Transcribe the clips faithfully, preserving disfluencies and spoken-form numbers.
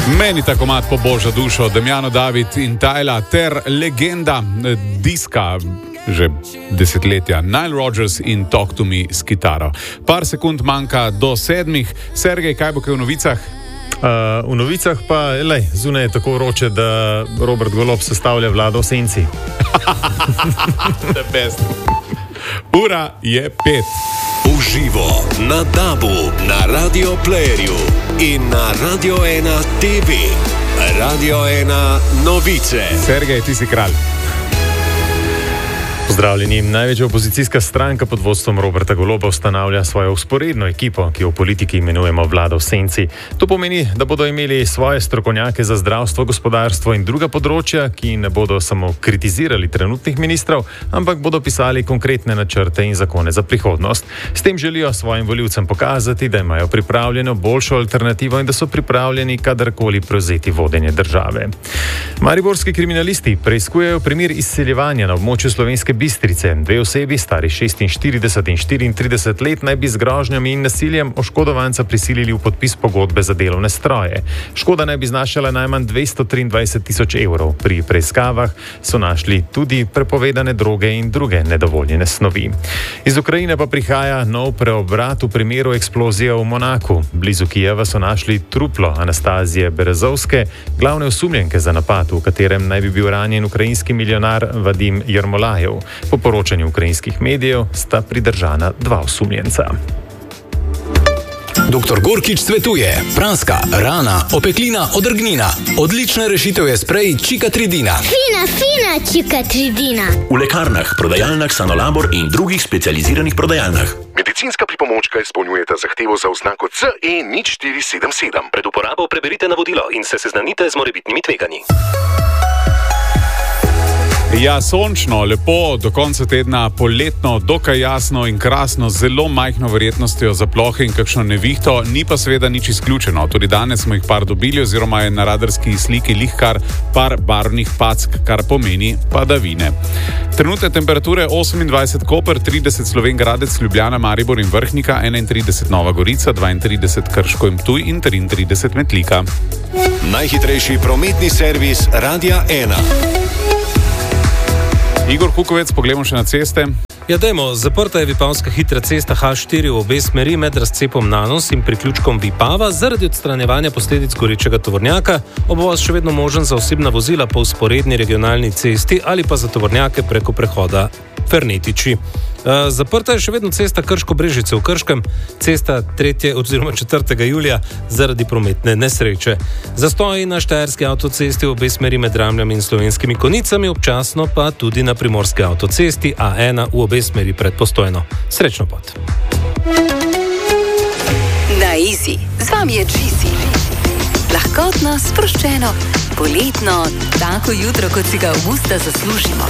Meni ta komad po božjo dušo, Damjano David in Tyla ter legenda diska že desetletja, Nile Rodgers in Talk to Me s kitaro. Par sekund manjka do sedmih. Sergej, kaj bo kaj v novicah? Uh, v novicah pa, lej, zunaj je tako vroče, da Robert Golob sestavlja vlado v senci. The best. Ura je pet. Uživo na Dabu, na Radio Playerju in na Radio ena T V. Radio ena novice. Sergej, ti si kralj. Pozdravljeni. Največja opozicijska stranka pod vodstvom Roberta Goloba ustanavlja svojo vzporedno ekipo, ki jo v politiki imenujemo vlado v senci. To pomeni, da bodo imeli svoje strokovnjake za zdravstvo, gospodarstvo in druga področja, ki ne bodo samo kritizirali trenutnih ministrov, ampak bodo pisali konkretne načrte in zakone za prihodnost. S tem želijo svojim volivcem pokazati, da imajo pripravljeno boljšo alternativo in da so pripravljeni kadarkoli prevzeti vodenje države. Mariborski kriminalisti preiskujejo primer izseljevanja na območju Slovenske Bistrice. Dve osebi, stari šestinštirideset in štiriintrideset let, naj bi z grožnjami in nasiljem oškodovanca prisilili v podpis pogodbe za delovne stroje. Škoda naj bi znašala najmanj dvesto triindvajset tisoč evrov. Pri preiskavah so našli tudi prepovedane droge in druge nedovoljene snovi. Iz Ukrajine pa prihaja nov preobrat v primeru eksplozije v Monaku. Blizu Kijeva so našli truplo Anastazije Berezovske, glavne osumljenke za napad, v katerem naj bi bil ranjen ukrajinski milijonar Vadim Jermolajev. Po poročanju ukrajinskih medijev sta pridržana dva osumljenca. doktor Gorkič svetuje: praska, rana, opeklina, odrgnina. Odlična rešitev je sprej Čikatridina. Fina, fina Čikatridina. V lekarnah, prodajalnah Sanolabor in drugih specializiranih prodajalnah. Medicinska pripomočka izpolnjujeta zahtevo za oznako C E nič štiri sedem sedem. Pred uporabo preberite navodilo in se seznanite z morebitnimi tveganji. Ja, sončno, lepo, do konca tedna, poletno, dokaj jasno in krasno, zelo majhno verjetnostjo za plohe in kakšno nevihto, ni pa seveda nič izključeno. Tudi danes smo jih par dobili, oziroma je na radarski sliki lih kar par barvnih pack, kar pomeni padavine. Trenutne temperature osemindvajset Koper, trideset Slovenj Gradec, Ljubljana, Maribor in Vrhnika, enaintrideset Nova Gorica, dvaintrideset Krško in Ptuj in triintrideset Metlika. Najhitrejši prometni servis Radia ena. Igor Kukovec, pogledamo še na ceste. Ja, dajmo, zaprta je vipavska hitra cesta H štiri v obe smeri med razcepom Nanos in priključkom Vipava zaradi odstranjevanja posledic gorečega tovornjaka. Obvoz še vedno možen za osebna vozila po vzporedni regionalni cesti ali pa za tovornjake preko prehoda Fernetiči. Uh, zaprta je še vedno cesta Krško-Brežice v Krškem, cesta tretjega oziroma četrtega julija zaradi prometne nesreče. Zastoji na štajerski avtocesti v obe smeri med Ramljami in Slovenskimi Konicami, občasno pa tudi na primorski avtocesti A ena v obe smeri pred Postojno. Srečno pot. Na Easy. Z vami je Gigi. Lahkotno, sproščeno, poletno, tako jutro, kot si ga avgusta zaslužimo.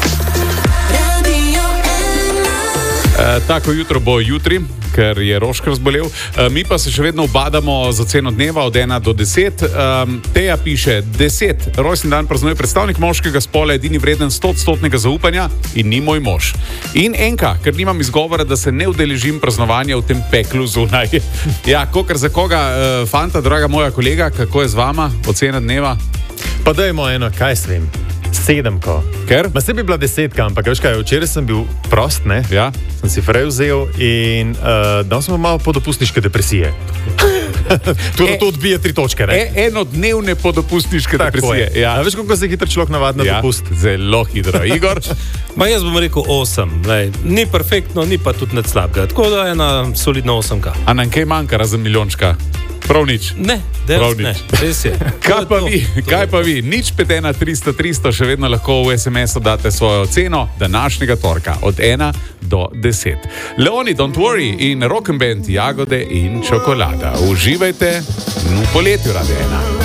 E, tako jutro bo jutri, ker je Roškar zbolel. E, mi pa se še vedno ubadamo za ceno dneva od ena do deset. E, Teja piše: deset. Rojstni dan praznuje predstavnik moškega spola, edini vreden stoodstotnega zaupanja in ni moj mož. In enka, ker nimam izgovora, da se ne udeležim praznovanja v tem peklu zunaj. Ja, kokar za koga, e, fanta, draga moja kolega, kako je z vama ocena dneva? Pa dajmo eno, kaj s vem. Sedemko. Ker? Ma se bi bila desetka, ampak veš kaj, včeraj sem bil prost, ne? Ja. Sem si frej vzel in uh, dal sem malo podopustniške depresije. to, e, to odbije tri točke, ne? E, enodnevne podopustniške Tako depresije. Ja. A veš, kako se hitro človek navadi na ja, dopust? Zelo hitro. Igor? Ma jaz bom rekel osem. Lej, ni perfektno, ni pa tudi nad slabega. Tako da je ena solidna osemka. A nam kaj manjka razen milijončka? Prav nič. Ne, dejansko ne. Res je. Kaj pa vi? Kaj pa vi? Nič pet ena tristo tristo še vedno lahko v es em esu date svojo oceno današnjega torka od ena do deset. Leoni, Don't Worry in Rock and Band, Jagode in čokolada. Uživajte v poletju Radia ena.